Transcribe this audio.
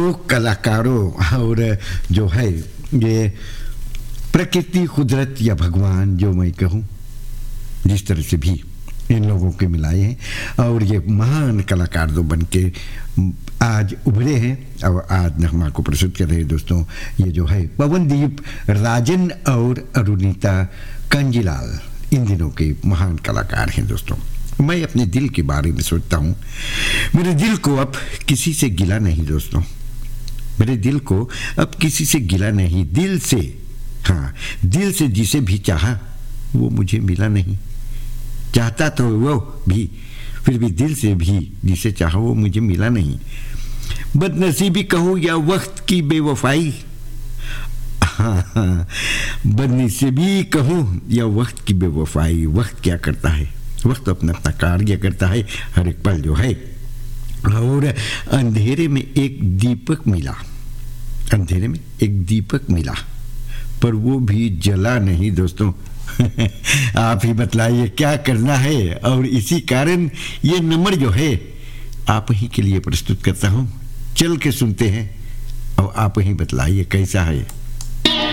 लोग कलाकारों और जो है ये प्रकृति, कुदरत या भगवान जो मैं कहूँ, जिस तरह से भी इन लोगों के मिलाए हैं और ये महान कलाकार दो बन के आज उभरे हैं और आज नगमा को प्रस्तुत कर रहे हैं दोस्तों। ये जो है पवनदीप राजन और अरुणिता कंजीलाल इन दिनों के महान कलाकार हैं दोस्तों। मैं अपने दिल के बारे में सोचता हूँ, मेरे दिल को अब किसी से गिला नहीं दोस्तों, मेरे दिल को अब किसी से गिला नहीं, दिल से, हाँ दिल से जिसे भी चाहा वो मुझे मिला नहीं, चाहता तो वो भी फिर भी दिल से भी जिसे चाहा वो मुझे मिला नहीं। बदनसीबी कहूँ या वक्त की बेवफाई, हाँ बदनसीबी कहूँ या वक्त की बेवफाई, वक्त क्या करता है, वक्त अपना अपना कार्य करता है हर एक पल जो है। और अंधेरे में एक दीपक मिला, अंधेरे में एक दीपक मिला पर वो भी जला नहीं दोस्तों। आप ही बतलाइए क्या करना है, और इसी कारण ये नंबर जो है आप ही के लिए प्रस्तुत करता हूँ। चल के सुनते हैं और आप ही बतलाइए कैसा है।